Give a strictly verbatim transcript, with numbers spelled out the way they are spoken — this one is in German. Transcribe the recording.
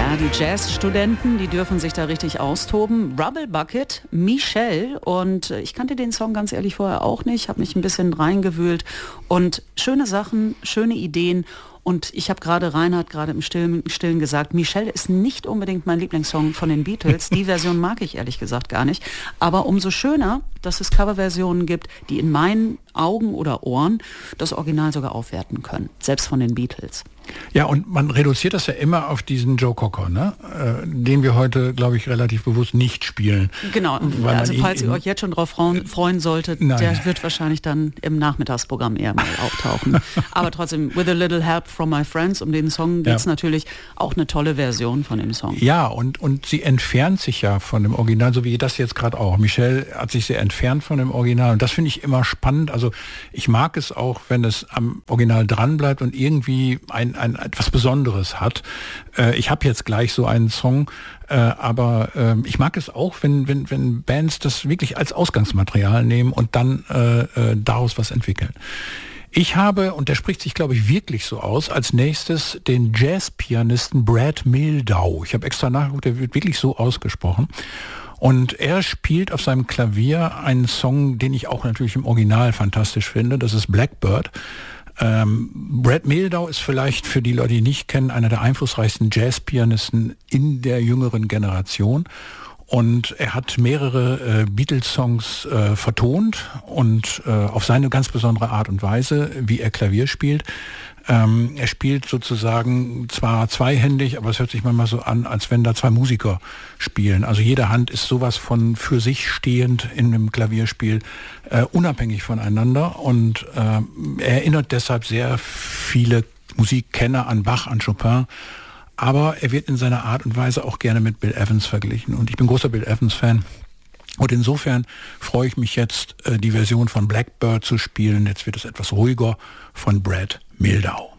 Ja, die Jazz-Studenten, die dürfen sich da richtig austoben. Rubble Bucket, Michelle, und ich kannte den Song ganz ehrlich vorher auch nicht, habe mich ein bisschen reingewühlt und schöne Sachen, schöne Ideen. Und ich habe gerade, Reinhard gerade im Stillen, Stillen gesagt, Michelle ist nicht unbedingt mein Lieblingssong von den Beatles. Die Version mag ich ehrlich gesagt gar nicht. Aber umso schöner, dass es Coverversionen gibt, die in meinen Augen oder Ohren das Original sogar aufwerten können. Selbst von den Beatles. Ja, und man reduziert das ja immer auf diesen Joe Cocker, ne? äh, den wir heute, glaube ich, relativ bewusst nicht spielen. Genau, also falls ihr euch jetzt schon drauf freuen, freuen solltet, nein. Der wird wahrscheinlich dann im Nachmittagsprogramm eher mal auftauchen. Aber trotzdem, With a Little Help from My Friends, um den Song geht es ja. Natürlich auch eine tolle Version von dem Song. Ja, und, und sie entfernt sich ja von dem Original, so wie das jetzt gerade auch. Michelle hat sich sehr entfernt von dem Original und das finde ich immer spannend. Also ich mag es auch, wenn es am Original dran bleibt und irgendwie ein ein etwas Besonderes hat. Äh, ich habe jetzt gleich so einen Song, äh, aber äh, ich mag es auch, wenn, wenn, wenn Bands das wirklich als Ausgangsmaterial nehmen und dann äh, äh, daraus was entwickeln. Ich habe, und der spricht sich, glaube ich, wirklich so aus, als nächstes den Jazzpianisten Brad Mehldau. Ich habe extra nachgeguckt, der wird wirklich so ausgesprochen. Und er spielt auf seinem Klavier einen Song, den ich auch natürlich im Original fantastisch finde. Das ist Blackbird. Ähm, Brad Mehldau ist vielleicht für die Leute, die ihn nicht kennen, einer der einflussreichsten Jazzpianisten in der jüngeren Generation. Und er hat mehrere äh, Beatles-Songs äh, vertont und äh, auf seine ganz besondere Art und Weise, wie er Klavier spielt. Ähm, er spielt sozusagen zwar zweihändig, aber es hört sich manchmal so an, als wenn da zwei Musiker spielen. Also jede Hand ist sowas von für sich stehend in einem Klavierspiel, äh, unabhängig voneinander. Und äh, er erinnert deshalb sehr viele Musikkenner an Bach, an Chopin. Aber er wird in seiner Art und Weise auch gerne mit Bill Evans verglichen. Und ich bin großer Bill Evans-Fan. Und insofern freue ich mich jetzt, die Version von Blackbird zu spielen. Jetzt wird es etwas ruhiger von Brad Mehldau.